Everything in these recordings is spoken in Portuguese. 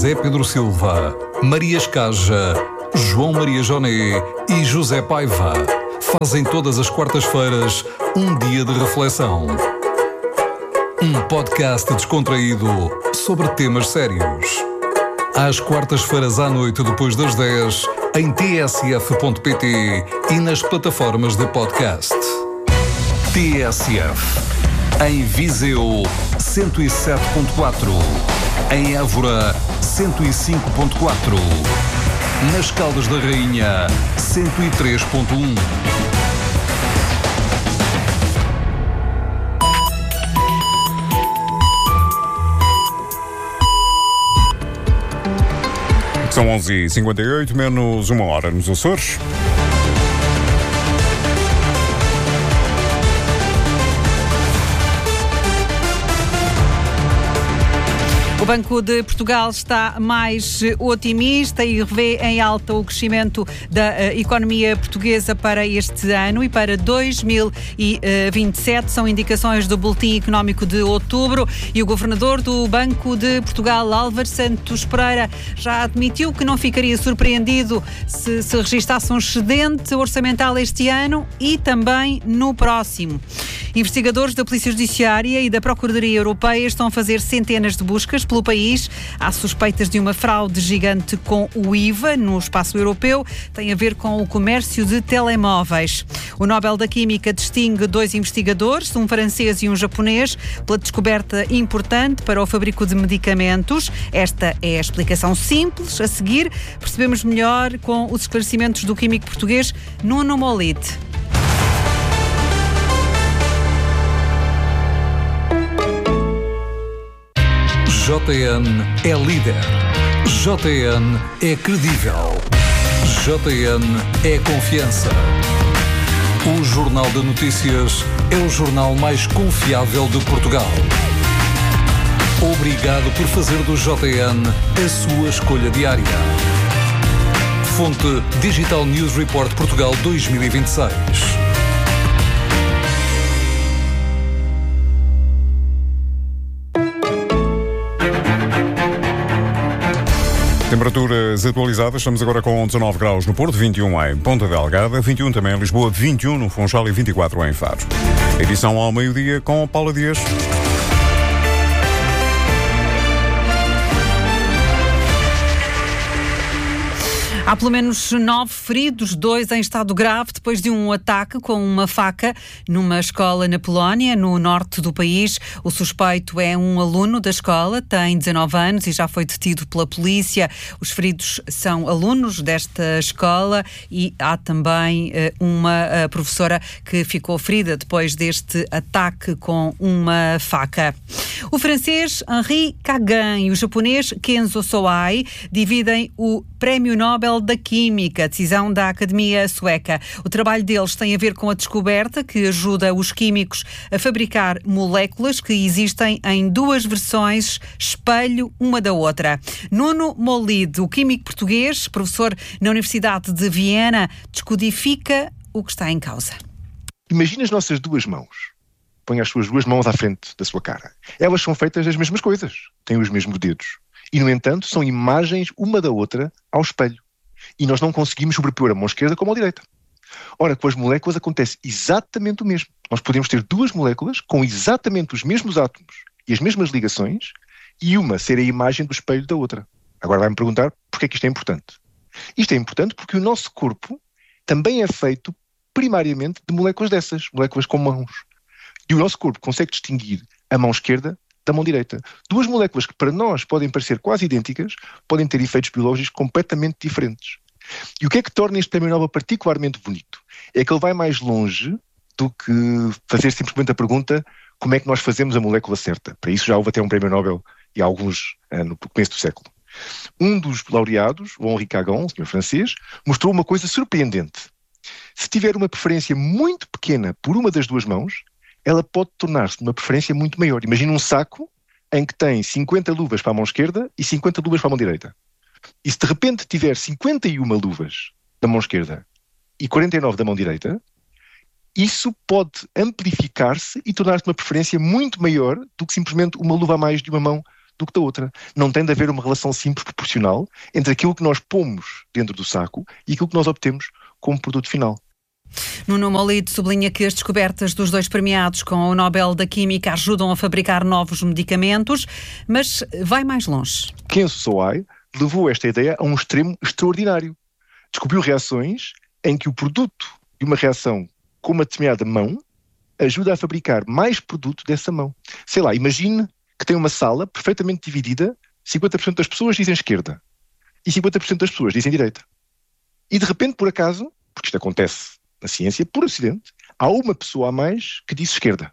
José Pedro Silva, Maria Escaja, João Maria Joné e José Paiva fazem todas as quartas-feiras um dia de reflexão. Um podcast descontraído sobre temas sérios. Às quartas-feiras à noite, depois das 10, em tsf.pt e nas plataformas de podcast. TSF. Em Viseu, 107.4. Em Évora, 105.4. Nas Caldas da Rainha, 103.1. São 11h58, menos uma hora nos Açores. O Banco de Portugal está mais otimista e revê em alta o crescimento da economia portuguesa para este ano e para 2027. São indicações do Boletim Económico de outubro e o governador do Banco de Portugal, Álvaro Santos Pereira, já admitiu que não ficaria surpreendido se registasse um excedente orçamental este ano e também no próximo. Investigadores da Polícia Judiciária e da Procuradoria Europeia estão a fazer centenas de buscas pelo país. Há suspeitas de uma fraude gigante com o IVA no espaço europeu. Tem a ver com o comércio de telemóveis. O Nobel da Química distingue dois investigadores, um francês e um japonês, pela descoberta importante para o fabrico de medicamentos. Esta é a explicação simples. A seguir, percebemos melhor com os esclarecimentos do químico português Nuno Molide. JN é líder. JN é credível. JN é confiança. O Jornal de Notícias é o jornal mais confiável de Portugal. Obrigado por fazer do JN a sua escolha diária. Fonte Digital News Report Portugal 2026. Temperaturas atualizadas, estamos agora com 19 graus no Porto, 21 em Ponta Delgada, 21 também em Lisboa, 21 no Funchal e 24 em Faro. Edição ao meio-dia com Paula Dias. Há pelo menos 9 feridos, 2 em estado grave, depois de um ataque com uma faca numa escola na Polónia, no norte do país. O suspeito é um aluno da escola, tem 19 anos e já foi detido pela polícia. Os feridos são alunos desta escola e há também uma professora que ficou ferida depois deste ataque com uma faca. O francês Henri Kagan e o japonês Kenzo Soai dividem o Prémio Nobel da Química, decisão da Academia Sueca. O trabalho deles tem a ver com a descoberta que ajuda os químicos a fabricar moléculas que existem em duas versões espelho uma da outra. Nuno Molide, o químico português, professor na Universidade de Viena, descodifica o que está em causa. Imagina as nossas duas mãos. Põe as suas duas mãos à frente da sua cara. Elas são feitas das mesmas coisas, têm os mesmos dedos. E, no entanto, são imagens uma da outra ao espelho. E nós não conseguimos sobrepor a mão esquerda com a mão direita. Ora, com as moléculas acontece exatamente o mesmo. Nós podemos ter duas moléculas com exatamente os mesmos átomos e as mesmas ligações e uma ser a imagem do espelho da outra. Agora vai-me perguntar porquê é que isto é importante. Isto é importante porque o nosso corpo também é feito primariamente de moléculas dessas, moléculas com mãos. E o nosso corpo consegue distinguir a mão esquerda da mão direita. Duas moléculas que para nós podem parecer quase idênticas, podem ter efeitos biológicos completamente diferentes. E o que é que torna este Prémio Nobel particularmente bonito? É que ele vai mais longe do que fazer simplesmente a pergunta como é que nós fazemos a molécula certa. Para isso já houve até um Prémio Nobel e alguns no começo do século. Um dos laureados, o Henri Kagan, o senhor francês, mostrou uma coisa surpreendente. Se tiver uma preferência muito pequena por uma das duas mãos, ela pode tornar-se uma preferência muito maior. Imagina um saco em que tem 50 luvas para a mão esquerda e 50 luvas para a mão direita. E se de repente tiver 51 luvas da mão esquerda e 49 da mão direita, isso pode amplificar-se e tornar-se uma preferência muito maior do que simplesmente uma luva a mais de uma mão do que da outra. Não tem de haver uma relação simples proporcional entre aquilo que nós pomos dentro do saco e aquilo que nós obtemos como produto final. Nuno Molide sublinha que as descobertas dos 2 premiados com o Nobel da Química ajudam a fabricar novos medicamentos, mas vai mais longe. Kenzo Sawai levou esta ideia a um extremo extraordinário. Descobriu reações em que o produto de uma reação com uma determinada mão ajuda a fabricar mais produto dessa mão. Sei lá, imagine que tem uma sala perfeitamente dividida, 50% das pessoas dizem esquerda e 50% das pessoas dizem direita. E de repente, por acaso, porque isto acontece na ciência, por acidente, há uma pessoa a mais que diz esquerda.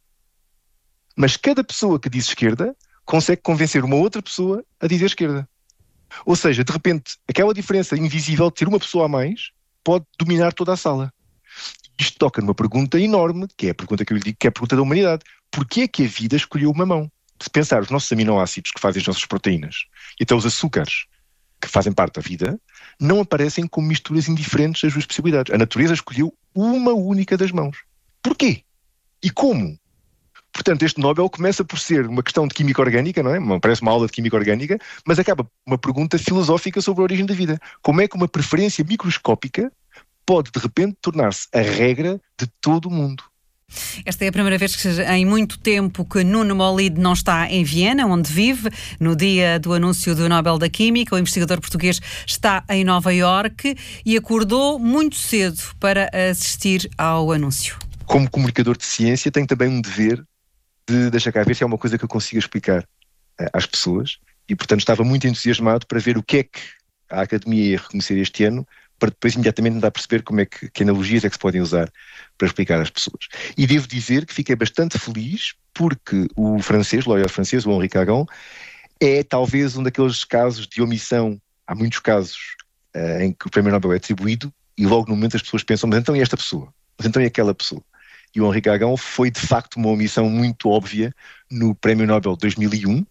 Mas cada pessoa que diz esquerda consegue convencer uma outra pessoa a dizer esquerda. Ou seja, de repente, aquela diferença invisível de ter uma pessoa a mais pode dominar toda a sala. Isto toca numa pergunta enorme, que é a pergunta que eu lhe digo, que é a pergunta da humanidade. Porquê é que a vida escolheu uma mão? Se pensar os nossos aminoácidos que fazem as nossas proteínas e até os açúcares que fazem parte da vida, não aparecem como misturas indiferentes das duas possibilidades. A natureza escolheu uma única das mãos. Porquê? E como? Portanto, este Nobel começa por ser uma questão de química orgânica, não é? Parece uma aula de química orgânica, mas acaba uma pergunta filosófica sobre a origem da vida. Como é que uma preferência microscópica pode, de repente, tornar-se a regra de todo o mundo? Esta é a primeira vez que em muito tempo que Nuno Molide não está em Viena, onde vive. No dia do anúncio do Nobel da Química, o investigador português está em Nova Iorque e acordou muito cedo para assistir ao anúncio. Como comunicador de ciência, tenho também um dever de deixar cá ver se é uma coisa que eu consiga explicar às pessoas e, portanto, estava muito entusiasmado para ver o que é que a Academia ia reconhecer este ano, para depois imediatamente tentar perceber como é que analogias é que se podem usar para explicar às pessoas. E devo dizer que fiquei bastante feliz porque o francês, o laureado francês, o Henri Cagan, é talvez um daqueles casos de omissão. Há muitos casos em que o Prémio Nobel é atribuído e logo no momento as pessoas pensam, mas então e esta pessoa? Mas então e aquela pessoa? E o Henri Cagan foi de facto uma omissão muito óbvia no Prémio Nobel de 2001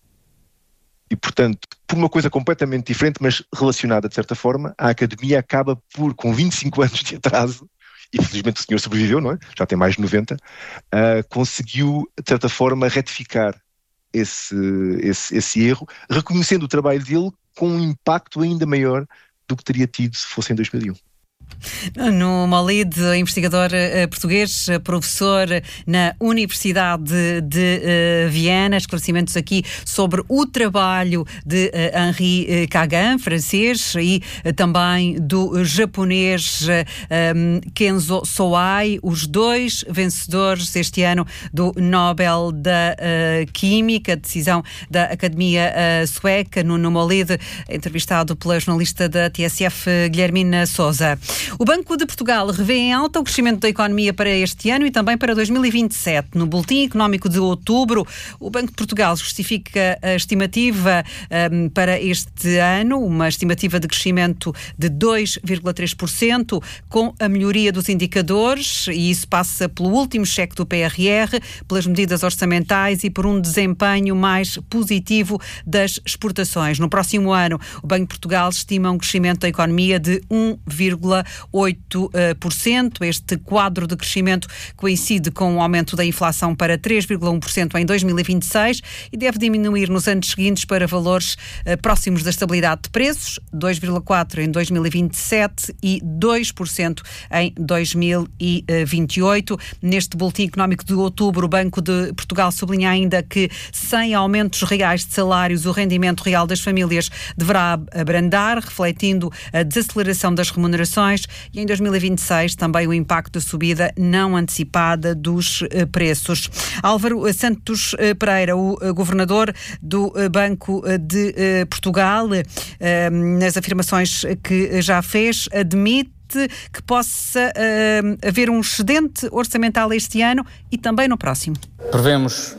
e, portanto, por uma coisa completamente diferente, mas relacionada de certa forma, a Academia acaba por, com 25 anos de atraso, e felizmente o senhor sobreviveu, não é? Já tem mais de 90, conseguiu, de certa forma, retificar esse erro, reconhecendo o trabalho dele com um impacto ainda maior do que teria tido se fosse em 2001. Nuno Molide, investigador português, professor na Universidade de Viena, esclarecimentos aqui sobre o trabalho de Henri Cagan, francês, e também do japonês Kenzo Sawai, os 2 vencedores este ano do Nobel da Química, decisão da Academia Sueca. Nuno Molide, entrevistado pela jornalista da TSF, Guilhermina Sousa. O Banco de Portugal revê em alta o crescimento da economia para este ano e também para 2027. No Boletim Económico de outubro, o Banco de Portugal justifica a estimativa para este ano, uma estimativa de crescimento de 2,3%, com a melhoria dos indicadores, e isso passa pelo último cheque do PRR, pelas medidas orçamentais e por um desempenho mais positivo das exportações. No próximo ano, o Banco de Portugal estima um crescimento da economia de 1,8%. Este quadro de crescimento coincide com o aumento da inflação para 3,1% em 2026 e deve diminuir nos anos seguintes para valores próximos da estabilidade de preços, 2,4% em 2027 e 2% em 2028. Neste Boletim Económico de outubro, o Banco de Portugal sublinha ainda que, sem aumentos reais de salários, o rendimento real das famílias deverá abrandar, refletindo a desaceleração das remunerações, e em 2026 também o impacto da subida não antecipada dos preços. Álvaro Santos Pereira, o governador do Banco de Portugal, nas afirmações que já fez, admite que possa haver um excedente orçamental este ano e também no próximo. Prevemos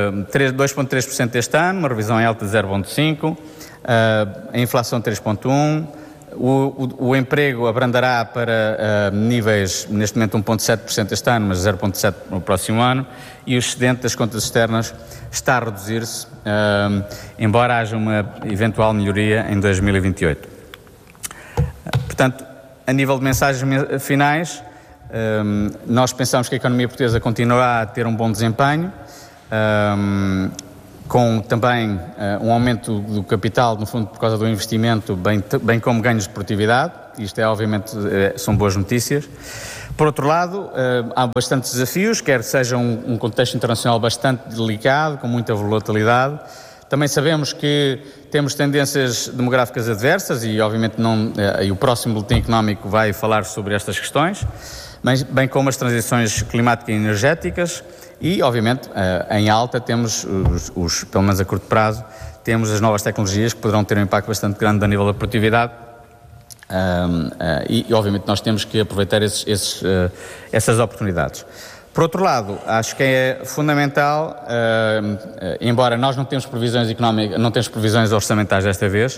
2,3% este ano, uma revisão em alta de 0,5%, a inflação 3,1%, o emprego abrandará para níveis, neste momento 1,7% este ano, mas 0,7% no próximo ano, e o excedente das contas externas está a reduzir-se, embora haja uma eventual melhoria em 2028. Portanto, a nível de mensagens finais, nós pensamos que a economia portuguesa continuará a ter um bom desempenho, com também um aumento do capital, no fundo, por causa do investimento, bem como ganhos de produtividade. Isto obviamente, são boas notícias. Por outro lado, há bastantes desafios, quer seja um contexto internacional bastante delicado, com muita volatilidade. Também sabemos que temos tendências demográficas adversas e, obviamente, o próximo boletim económico vai falar sobre estas questões, mas bem como as transições climáticas e energéticas e, obviamente, em alta temos, pelo menos a curto prazo, temos as novas tecnologias que poderão ter um impacto bastante grande a nível da produtividade. E, obviamente, nós temos que aproveitar essas oportunidades. Por outro lado, acho que é fundamental, embora nós não temos previsões económicas, não temos previsões orçamentais desta vez,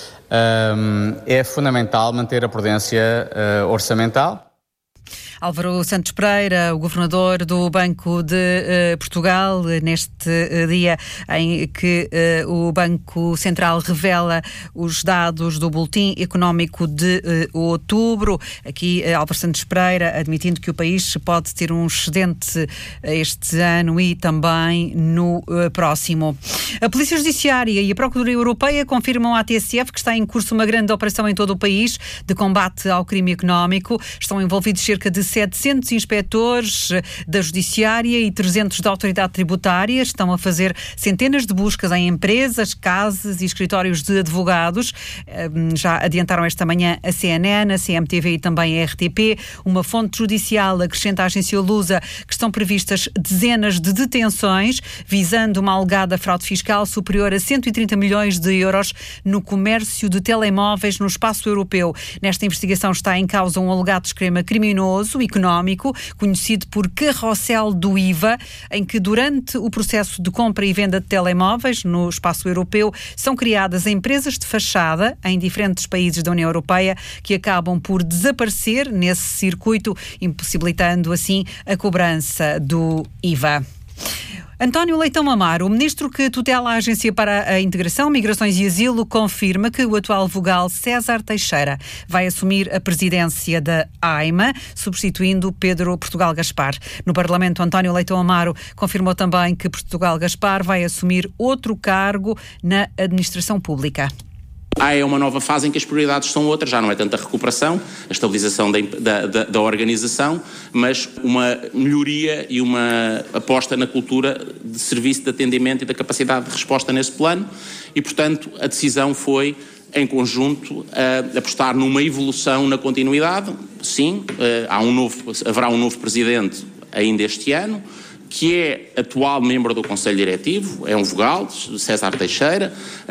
é fundamental manter a prudência orçamental. Álvaro Santos Pereira, o governador do Banco de Portugal, neste dia em que o Banco Central revela os dados do Boletim Económico de outubro. Aqui, Álvaro Santos Pereira admitindo que o país pode ter um excedente este ano e também no próximo. A Polícia Judiciária e a Procuradoria Europeia confirmam à TSF que está em curso uma grande operação em todo o país de combate ao crime económico. Estão envolvidos cerca de 700 inspectores da Judiciária e 300 da Autoridade Tributária. Estão a fazer centenas de buscas em empresas, casas e escritórios de advogados. Já adiantaram esta manhã a CNN, a CMTV e também a RTP. Uma fonte judicial acrescenta à agência Lusa que estão previstas dezenas de detenções visando uma alegada fraude fiscal superior a 130 milhões de euros no comércio de telemóveis no espaço europeu. Nesta investigação está em causa um alegado esquema criminoso económico, conhecido por carrossel do IVA, em que durante o processo de compra e venda de telemóveis no espaço europeu são criadas empresas de fachada em diferentes países da União Europeia que acabam por desaparecer nesse circuito, impossibilitando assim a cobrança do IVA. António Leitão Amaro, o ministro que tutela a Agência para a Integração, Migrações e Asilo, confirma que o atual vogal César Teixeira vai assumir a presidência da AIMA, substituindo Pedro Portugal Gaspar. No Parlamento, António Leitão Amaro confirmou também que Portugal Gaspar vai assumir outro cargo na administração pública. É uma nova fase em que as prioridades são outras, já não é tanta recuperação, a estabilização da organização, mas uma melhoria e uma aposta na cultura de serviço de atendimento e da capacidade de resposta nesse plano e, portanto, a decisão foi, em conjunto, apostar numa evolução na continuidade. Sim, haverá um novo presidente ainda este ano, que é atual membro do Conselho Diretivo, é um vogal, César Teixeira,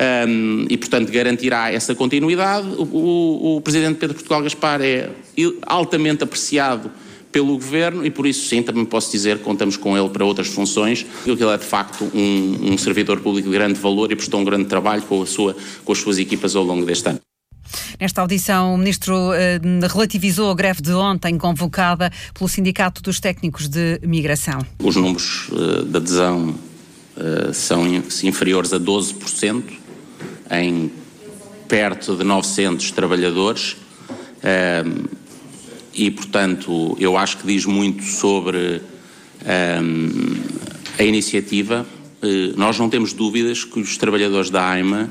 e, portanto, garantirá essa continuidade. O Presidente Pedro Portugal Gaspar é altamente apreciado pelo Governo e, por isso, sim, também posso dizer que contamos com ele para outras funções. Ele é, de facto, um servidor público de grande valor e prestou um grande trabalho com as suas equipas ao longo deste ano. Nesta audição, o Ministro relativizou a greve de ontem convocada pelo Sindicato dos Técnicos de Migração. Os números de adesão são inferiores a 12%, em perto de 900 trabalhadores, e, portanto, eu acho que diz muito sobre a iniciativa. Nós não temos dúvidas que os trabalhadores da AIMA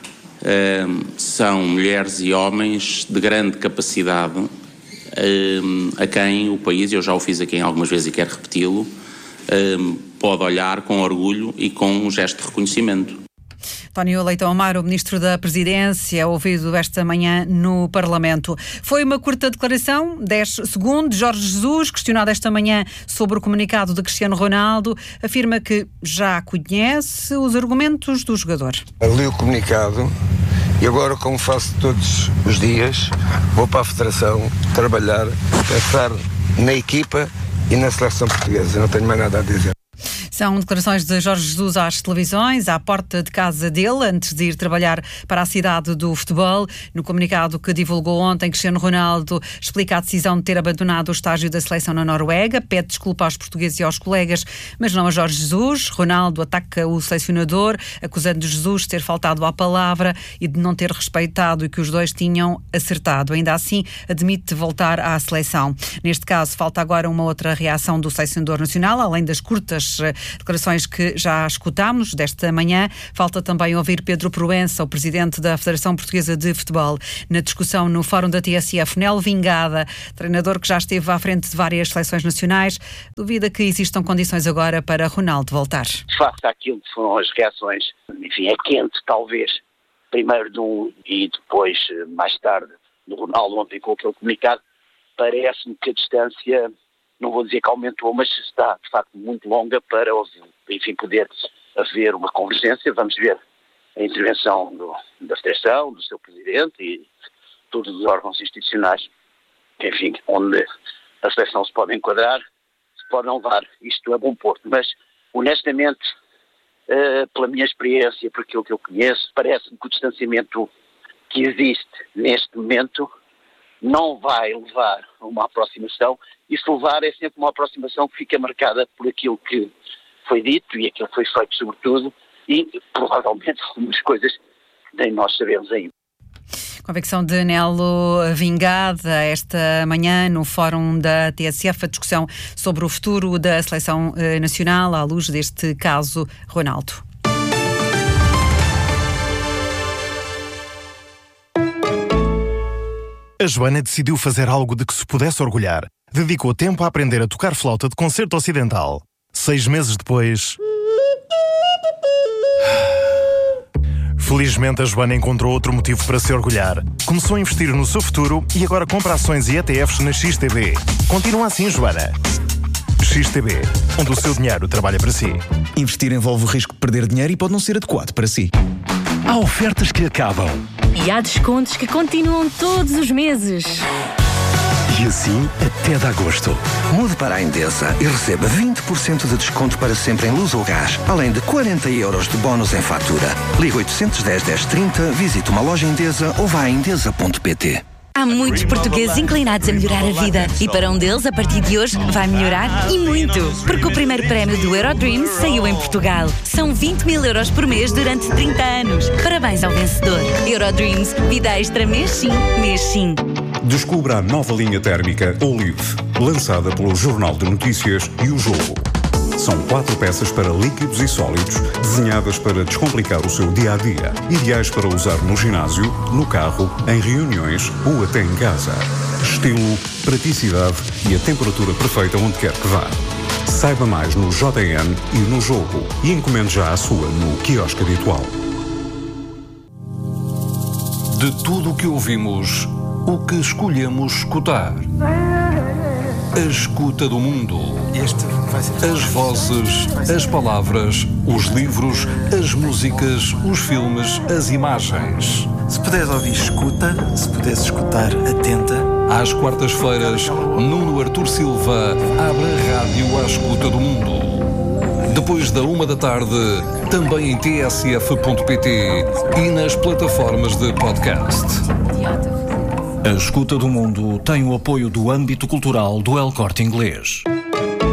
são mulheres e homens de grande capacidade, a quem o país, eu já o fiz aqui algumas vezes e quero repeti-lo, pode olhar com orgulho e com um gesto de reconhecimento. António Leitão Amaro, Ministro da Presidência, ouvido esta manhã no Parlamento. Foi uma curta declaração, 10 segundos. Jorge Jesus, questionado esta manhã sobre o comunicado de Cristiano Ronaldo, afirma que já conhece os argumentos do jogador. Li o comunicado e agora, como faço todos os dias, vou para a Federação trabalhar, pensar na equipa e na seleção portuguesa. Não tenho mais nada a dizer. São declarações de Jorge Jesus às televisões, à porta de casa dele, antes de ir trabalhar para a cidade do futebol. No comunicado que divulgou ontem, Cristiano Ronaldo explica a decisão de ter abandonado o estágio da seleção na Noruega, pede desculpa aos portugueses e aos colegas, mas não a Jorge Jesus. Ronaldo ataca o selecionador, acusando Jesus de ter faltado à palavra e de não ter respeitado e que os dois tinham acertado. Ainda assim, admite voltar à seleção. Neste caso, falta agora uma outra reação do selecionador nacional, além das curtas Declarações que já escutámos desta manhã. Falta também ouvir Pedro Proença, o presidente da Federação Portuguesa de Futebol, na discussão no Fórum da TSF. Nel Vingada, treinador que já esteve à frente de várias seleções nacionais, duvida que existam condições agora para Ronaldo voltar. Face àquilo que foram as reações, enfim, é quente talvez, primeiro de um e depois, mais tarde, do Ronaldo ontem com aquele comunicado, parece-me que a distância, não vou dizer que aumentou, mas está de facto muito longa para, enfim, poder haver uma convergência. Vamos ver a intervenção da Federação, do seu Presidente e todos os órgãos institucionais, enfim, onde a seleção se pode enquadrar, se pode não levar isto a bom porto. Mas, honestamente, pela minha experiência, por aquilo que eu conheço, parece-me que o distanciamento que existe neste momento não vai levar a uma aproximação, e se levar é sempre uma aproximação que fica marcada por aquilo que foi dito e aquilo que foi feito sobretudo, e provavelmente algumas coisas que nem nós sabemos ainda. Convicção de Nelo Vingada esta manhã no Fórum da TSF, a discussão sobre o futuro da seleção nacional à luz deste caso Ronaldo. A Joana decidiu fazer algo de que se pudesse orgulhar. Dedicou tempo a aprender a tocar flauta de concerto ocidental. 6 meses depois... Felizmente, a Joana encontrou outro motivo para se orgulhar. Começou a investir no seu futuro e agora compra ações e ETFs na XTB. Continua assim, Joana. XTB, onde o seu dinheiro trabalha para si. Investir envolve o risco de perder dinheiro e pode não ser adequado para si. Há ofertas que acabam. E há descontos que continuam todos os meses. E assim até de agosto. Mude para a Endesa e receba 20% de desconto para sempre em luz ou gás, além de 40 € de bónus em fatura. Ligue 810 1030, visite uma loja Endesa ou vá a endesa.pt. Há muitos portugueses inclinados a melhorar a vida e para um deles, a partir de hoje, vai melhorar e muito. Porque o primeiro prémio do Eurodreams saiu em Portugal. São 20.000 € por mês durante 30 anos. Parabéns ao vencedor. Eurodreams, vida extra mês sim, mês sim. Descubra a nova linha térmica Olive, lançada pelo Jornal de Notícias e o Jogo. São 4 peças para líquidos e sólidos, desenhadas para descomplicar o seu dia-a-dia. Ideais para usar no ginásio, no carro, em reuniões ou até em casa. Estilo, praticidade e a temperatura perfeita onde quer que vá. Saiba mais no JN e no Jogo e encomende já a sua no quiosque habitual. De tudo o que ouvimos, o que escolhemos escutar. A escuta do mundo. As vozes, as palavras, os livros, as músicas, os filmes, as imagens. Se puderes ouvir, escuta. Se puderes escutar, atenta. Às quartas-feiras, Nuno Artur Silva abre a rádio à escuta do mundo. Depois da 1 da tarde, também em tsf.pt e nas plataformas de podcast. A Escuta do Mundo tem o apoio do âmbito cultural do El Corte Inglês.